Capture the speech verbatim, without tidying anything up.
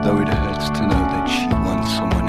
though it hurts to know that she wants someone